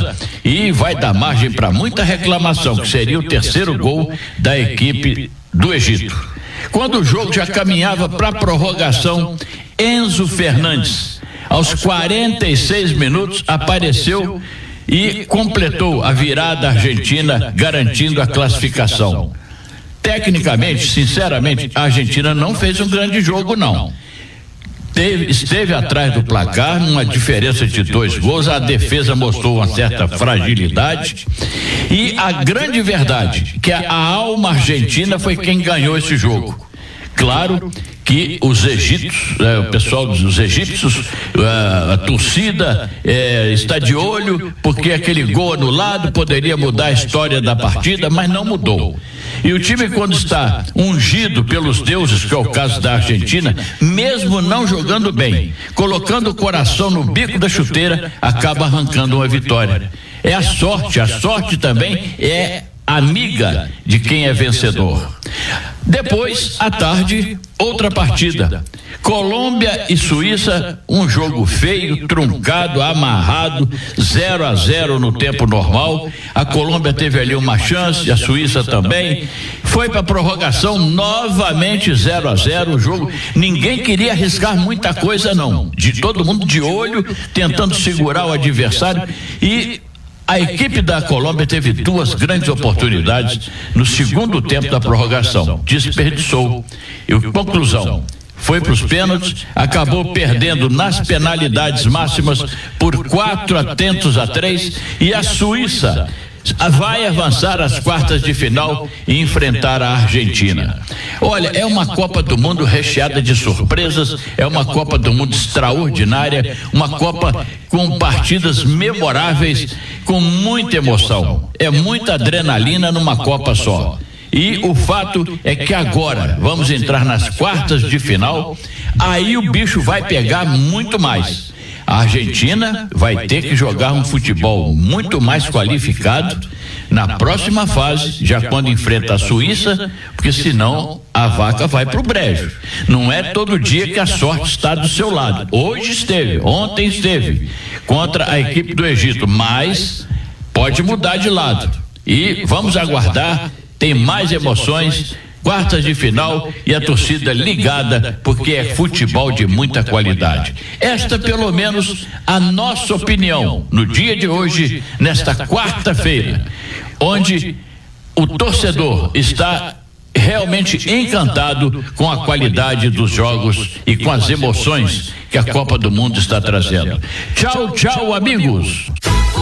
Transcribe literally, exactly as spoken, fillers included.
Suíça e vai dar margem para muita reclamação, que seria o terceiro gol da equipe do Egito. Quando o jogo já caminhava para a prorrogação, Enzo Fernandes, aos quarenta e seis minutos, apareceu e completou a virada argentina, garantindo a classificação. Tecnicamente, sinceramente, a Argentina não fez um grande jogo, não. Teve, esteve atrás do placar, numa diferença de dois gols, a defesa mostrou uma certa fragilidade e a grande verdade, que a, a alma argentina foi quem ganhou esse jogo. Claro que os egípcios, eh, o pessoal dos egípcios, eh, a torcida eh, está de olho, porque aquele gol anulado poderia mudar a história da partida, mas não mudou. E o time, quando está ungido pelos deuses, que é o caso da Argentina, mesmo não jogando bem, colocando o coração no bico da chuteira, acaba arrancando uma vitória. É a sorte, a sorte também é amiga de quem é vencedor. Depois, à tarde, outra partida. Colômbia e Suíça, um jogo feio, truncado, amarrado, zero a zero no tempo normal. A Colômbia teve ali uma chance, a Suíça também. Foi para a prorrogação, novamente zero a zero o jogo. Ninguém queria arriscar muita coisa, não. De todo mundo de olho, tentando segurar o adversário. E a equipe da Colômbia teve duas grandes oportunidades no segundo tempo da prorrogação. Desperdiçou. E conclusão, foi para os pênaltis, acabou perdendo nas penalidades máximas por quatro atentos a três, e a Suíça vai avançar às quartas de final e enfrentar a Argentina. Olha, é uma Copa do Mundo recheada de surpresas, é uma Copa do Mundo extraordinária, uma Copa com partidas memoráveis, com muita emoção. É muita adrenalina numa Copa só. E o fato é que agora vamos entrar nas quartas de final, aí o bicho vai pegar muito mais. A Argentina vai ter que jogar um futebol muito mais qualificado na próxima fase, já quando enfrenta a Suíça, porque senão a vaca vai pro brejo. Não é todo dia que a sorte está do seu lado. Hoje esteve, ontem esteve contra a equipe do Egito, mas pode mudar de lado. E vamos aguardar, tem mais emoções, quartas de final e a torcida ligada, porque é futebol de muita qualidade. Esta, pelo menos, a nossa opinião no dia de hoje, nesta quarta-feira, onde o torcedor está realmente encantado com a qualidade dos jogos e com as emoções que a Copa do Mundo está trazendo. Tchau, tchau, amigos.